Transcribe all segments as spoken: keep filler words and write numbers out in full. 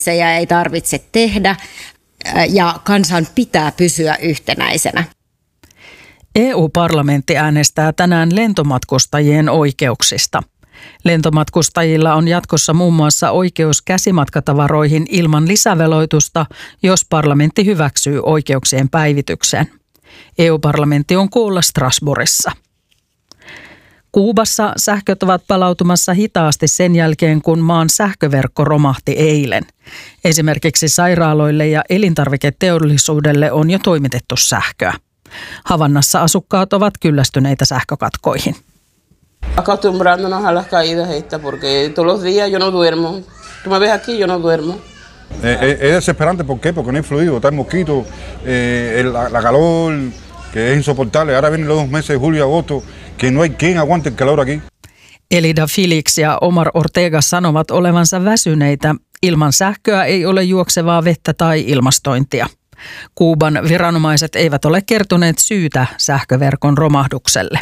Se ei tarvitse tehdä ja kansan pitää pysyä yhtenäisenä. E U-parlamentti äänestää tänään lentomatkustajien oikeuksista. Lentomatkustajilla on jatkossa muun muassa oikeus käsimatkatavaroihin ilman lisäveloitusta, jos parlamentti hyväksyy oikeuksien päivityksen. E U-parlamentti on koolla Strasbourgissa. Kuubassa sähköt ovat palautumassa hitaasti sen jälkeen, kun maan sähköverkko romahti eilen. Esimerkiksi sairaaloille ja elintarviketeollisuudelle on jo toimitettu sähköä. Havannassa asukkaat ovat kyllästyneitä sähkökatkoihin. Acostumbrándonos a las caídas estas porque todos los días yo no duermo. Tú me ves aquí, yo no duermo. Es desesperante, ¿por qué? Porque no hay fluido, está el mosquito, eh, la, la calor, que es insoportable. Ahora vienen los dos meses, julio y agosto, que no hay quien aguante el calor aquí. Elida Felix ja Omar Ortega sanovat olevansa väsyneitä. Ilman sähköä ei ole juoksevaa vettä tai ilmastointia. Kuuban viranomaiset eivät ole kertoneet syytä sähköverkon romahdukselle.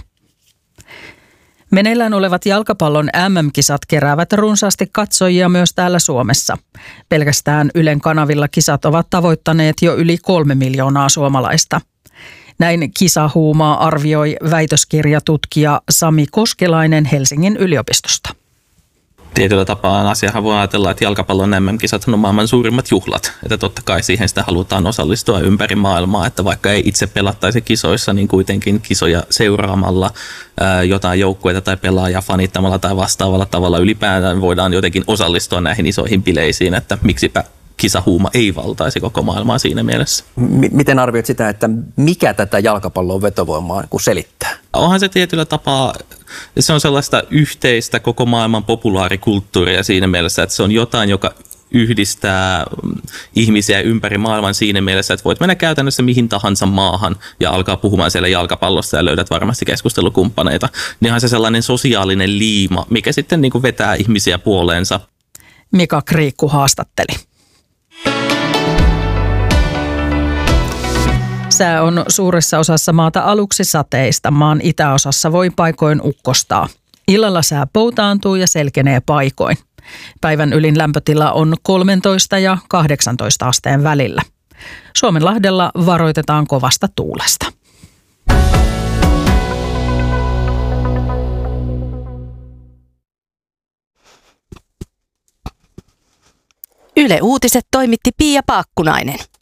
Meneillään olevat jalkapallon M M-kisat keräävät runsaasti katsojia myös täällä Suomessa. Pelkästään Ylen kanavilla kisat ovat tavoittaneet jo yli kolme miljoonaa suomalaista. Näin kisahuumaa arvioi väitöskirjatutkija Sami Koskelainen Helsingin yliopistosta. Tietyllä tapaa asiahan voi ajatella, että jalkapallon M M-kisat on maailman suurimmat juhlat. Että totta kai siihen sitä halutaan osallistua ympäri maailmaa, että vaikka ei itse pelattaisi kisoissa, niin kuitenkin kisoja seuraamalla ää, jotain joukkueita tai pelaajaa fanittamalla tai vastaavalla tavalla ylipäätään voidaan jotenkin osallistua näihin isoihin bileisiin, että miksipä kisahuuma ei valtaisi koko maailmaa siinä mielessä. M- miten arvioit sitä, että mikä tätä jalkapallon vetovoimaa kun selittää? Onhan se tietyllä tapaa, se on sellaista yhteistä koko maailman populaarikulttuuria siinä mielessä, että se on jotain, joka yhdistää ihmisiä ympäri maailman siinä mielessä, että voit mennä käytännössä mihin tahansa maahan ja alkaa puhumaan siellä jalkapallosta ja löydät varmasti keskustelukumppaneita. Niin onhan se sellainen sosiaalinen liima, mikä sitten niin kuin vetää ihmisiä puoleensa. Mika Kriikku haastatteli. Sää on suuressa osassa maata aluksi sateista. Maan itäosassa voi paikoin ukkostaa. Illalla sää poutaantuu ja selkenee paikoin. Päivän ylin lämpötila on kolmetoista ja kahdeksantoista asteen välillä. Suomenlahdella varoitetaan kovasta tuulesta. Yle Uutiset toimitti Pia Paakkunainen.